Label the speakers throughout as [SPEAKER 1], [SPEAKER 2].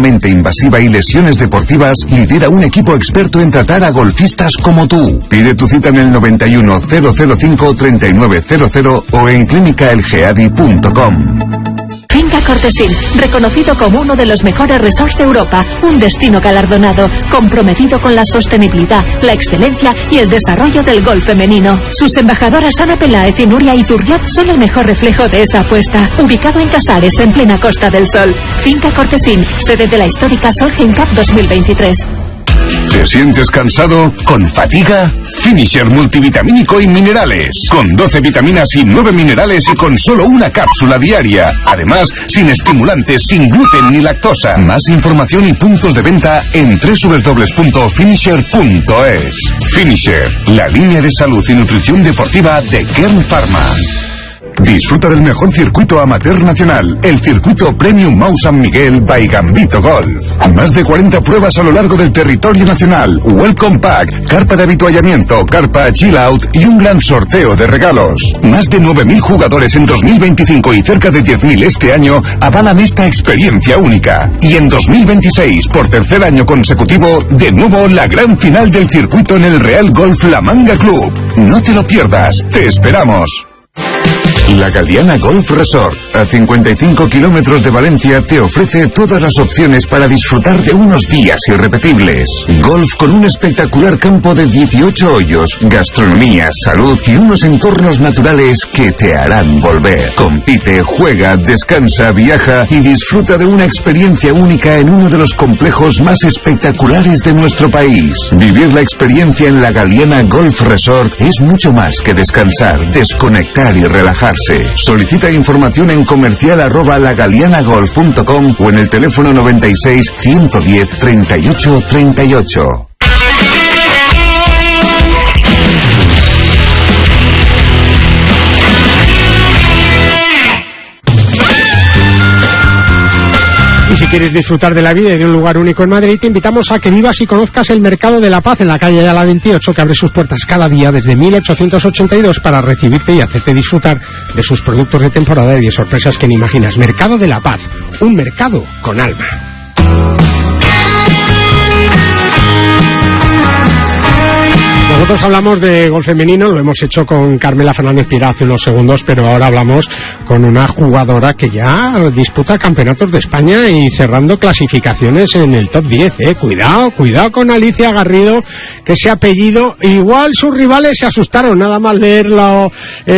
[SPEAKER 1] excesivamente invasiva y lesiones deportivas, lidera un equipo experto en tratar a golfistas como tú. Pide tu cita en el 91 005 3900 o en clínicaelgeadi.com.
[SPEAKER 2] Finca Cortesín, reconocido como uno de los mejores resorts de Europa, un destino galardonado, comprometido con la sostenibilidad, la excelencia y el desarrollo del golf femenino. Sus embajadoras Ana Peláez y Nuria Iturriot son el mejor reflejo de esa apuesta. Ubicado en Casares, en plena Costa del Sol. Finca Cortesín, sede de la histórica Solheim Cup 2023.
[SPEAKER 1] ¿Te sientes cansado? ¿Con fatiga? Finisher multivitamínico y minerales. Con 12 vitaminas y 9 minerales y con solo una cápsula diaria. Además, sin estimulantes, sin gluten ni lactosa. Más información y puntos de venta en www.finisher.es. Finisher, la línea de salud y nutrición deportiva de Kern Pharma. Disfruta del mejor circuito amateur nacional, el circuito Premium Mau San Miguel by Gambito Golf. Más de 40 pruebas a lo largo del territorio nacional, Welcome Pack, carpa de avituallamiento, carpa Chill Out y un gran sorteo de regalos. Más de 9.000 jugadores en 2025 y cerca de 10.000 este año avalan esta experiencia única. Y en 2026, por tercer año consecutivo, de nuevo la gran final del circuito en el Real Golf La Manga Club. No te lo pierdas, te esperamos. La Galiana Golf Resort, a 55 kilómetros de Valencia, te ofrece todas las opciones para disfrutar de unos días irrepetibles. Golf con un espectacular campo de 18 hoyos, gastronomía, salud y unos entornos naturales que te harán volver. Compite, juega, descansa, viaja y disfruta de una experiencia única en uno de los complejos más espectaculares de nuestro país. Vivir la experiencia en la Galiana Golf Resort es mucho más que descansar, desconectar y relajarse. Solicita información en comercial@lagalianagolf.com o en el teléfono 96 110 38 38.
[SPEAKER 3] Y si quieres disfrutar de la vida y de un lugar único en Madrid, te invitamos a que vivas y conozcas el Mercado de la Paz en la calle de la 28, que abre sus puertas cada día desde 1882 para recibirte y hacerte disfrutar de sus productos de temporada y de sorpresas que ni imaginas. Mercado de la Paz, un mercado con alma. Nosotros hablamos de golf femenino, lo hemos hecho con Carmela Fernández Pira hace unos segundos, pero ahora hablamos con una jugadora que ya disputa campeonatos de España y cerrando clasificaciones en el top 10, Cuidado con Alicia Garrido, que ese apellido, igual sus rivales se asustaron nada más leerlo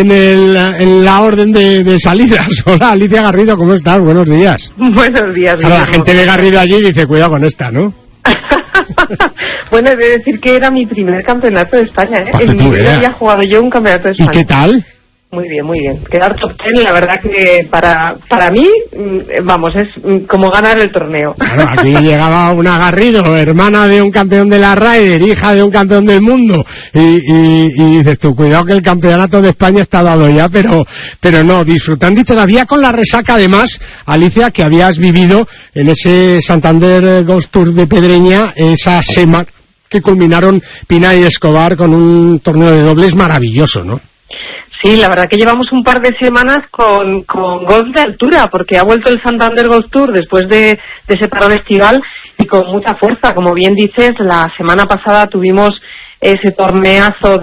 [SPEAKER 3] en la orden de salidas. Hola Alicia Garrido, ¿cómo estás? Buenos días.
[SPEAKER 4] Buenos días.
[SPEAKER 3] Claro, la gente ve Garrido allí y dice, cuidado con esta, ¿no?
[SPEAKER 4] Bueno, he de decir que era mi primer campeonato de España, En mi vida había jugado yo un campeonato de España.
[SPEAKER 3] ¿Y qué tal?
[SPEAKER 4] Muy bien, muy bien. Quedar top 10, la verdad que para mí, vamos, es como ganar el torneo.
[SPEAKER 3] Claro, aquí llegaba una Garrido, hermana de un campeón de la Ryder, hija de un campeón del mundo, y dices tú, cuidado que el campeonato de España está dado ya, pero no, disfrutando y todavía con la resaca además, Alicia, que habías vivido en ese Santander Golf Tour de Pedreña, esa semana que culminaron Pina y Escobar con un torneo de dobles maravilloso, ¿no?
[SPEAKER 4] Sí, la verdad que llevamos un par de semanas con golf de altura, porque ha vuelto el Santander Golf Tour después de ese parón estival y con mucha fuerza. Como bien dices, la semana pasada tuvimos ese torneazo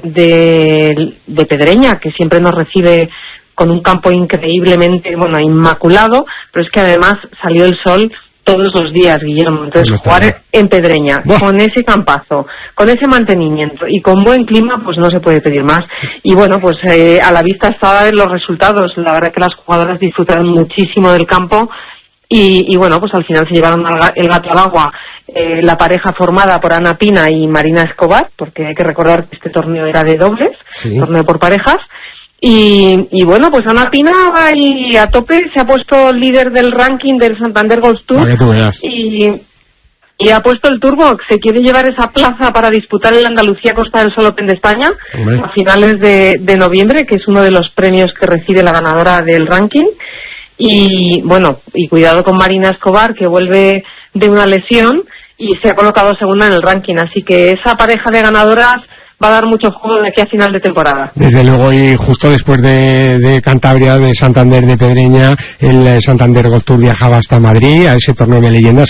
[SPEAKER 4] de Pedreña, que siempre nos recibe con un campo increíblemente, inmaculado, pero es que además salió el sol todos los días, Guillermo. Entonces, jugar en Pedreña, con ese campazo, con ese mantenimiento y con buen clima, pues no se puede pedir más. Y bueno, pues a la vista estaban los resultados. La verdad que las jugadoras disfrutaron muchísimo del campo y bueno, pues al final se llevaron el gato al agua la pareja formada por Ana Pina y Marina Escobar, porque hay que recordar que este torneo era de dobles, sí, torneo por parejas. Y bueno, pues Ana Pina va ahí a tope, se ha puesto líder del ranking del Santander Golf Tour y ha puesto el turbo, se quiere llevar esa plaza para disputar el Andalucía Costa del Sol Open de España a finales de noviembre, que es uno de los premios que recibe la ganadora del ranking. Y bueno, y cuidado con Marina Escobar, que vuelve de una lesión y se ha colocado segunda en el ranking, así que esa pareja de ganadoras va a dar mucho juego de aquí a final de temporada. Desde luego, y justo después de Cantabria, de Santander de Pedreña, el Santander Golf Tour viajaba hasta Madrid, a ese torneo de leyendas